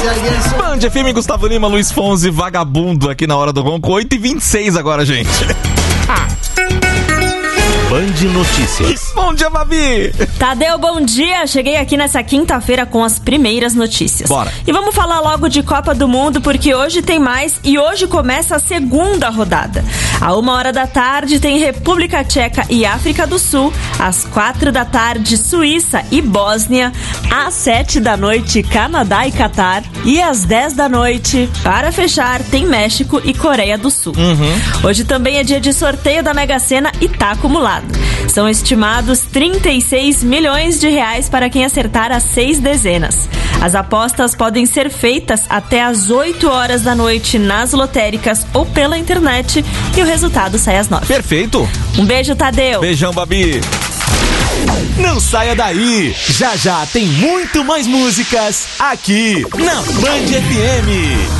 Band FM, Gustavo Lima, Luiz Fonzi, vagabundo aqui na Hora do Ronco. 8h26 agora, gente. Band Notícias. Bom dia, Babi! Tadeu, bom dia! Cheguei aqui nessa quinta-feira com as primeiras notícias. Bora! E vamos falar logo de Copa do Mundo, porque hoje tem mais e hoje começa a segunda rodada. À 1h da tarde tem República Tcheca e África do Sul. Às 4 da tarde, Suíça e Bósnia. Às 7 da noite, Canadá e Catar. E às 10 da noite, para fechar, tem México e Coreia do Sul. Hoje também é dia de sorteio da Mega Sena e tá acumulado. São estimados 36 milhões de reais para quem acertar as 6 dezenas. As apostas podem ser feitas até às 8 horas da noite nas lotéricas ou pela internet e o resultado sai às 9. Perfeito! Um beijo, Tadeu! Beijão, Babi! Não saia daí! Já já tem muito mais músicas aqui na Band FM.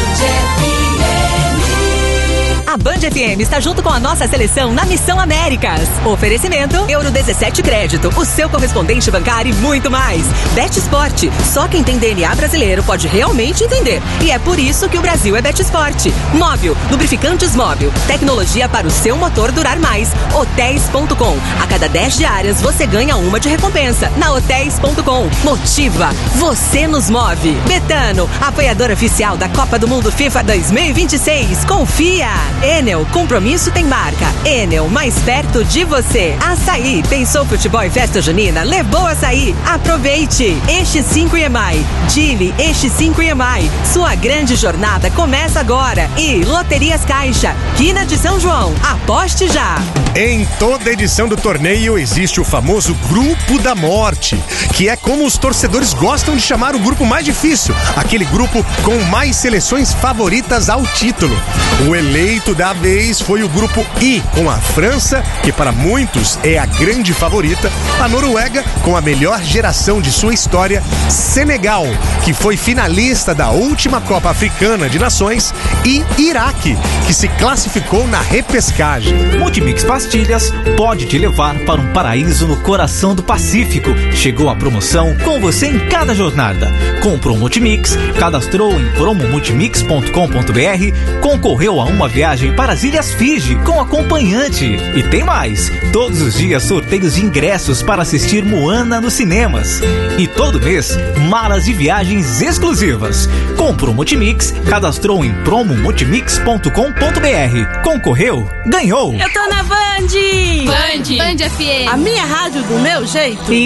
A Band FM está junto com a nossa seleção na Missão Américas. Oferecimento Euro 17 Crédito, o seu correspondente bancário e muito mais. BetSport, só quem tem DNA brasileiro pode realmente entender. E é por isso que o Brasil é BetSport. Móvel, lubrificantes Móvel, tecnologia para o seu motor durar mais. Hotéis.com, a cada 10 diárias você ganha uma de recompensa. Na Hotéis.com, motiva, você nos move. Betano, apoiador oficial da Copa do Mundo FIFA 2026. Confia! Enel, compromisso tem marca. Enel, mais perto de você. Açaí, pensou futebol e festa junina? Levou açaí. Aproveite. Eixo 5 EMAI. Dili, Eixo 5 EMAI. Sua grande jornada começa agora. E Loterias Caixa, Quina de São João. Aposte já. Em toda edição do torneio existe o famoso Grupo da Morte, que é como os torcedores gostam de chamar o grupo mais difícil, aquele grupo com mais seleções favoritas ao título. O eleito da vez foi o grupo I, com a França, que para muitos é a grande favorita, a Noruega, com a melhor geração de sua história, Senegal, que foi finalista da última Copa Africana de Nações, e Iraque, que se classificou na repescagem. Multimix Pastilhas pode te levar para um paraíso no coração do Pacífico. Chegou a promoção com você em cada jornada. Comprou um Multimix, cadastrou em promomultimix.com.br, concorreu a uma viagem para as Ilhas Fiji com acompanhante. E tem mais, todos os dias sorteios de ingressos para assistir Moana nos cinemas. E todo mês, malas de viagens exclusivas. Comprou um Multimix, cadastrou em promomultimix.com.br, concorreu, ganhou. Eu tô na Band! Band FM. A minha rádio do meu jeito.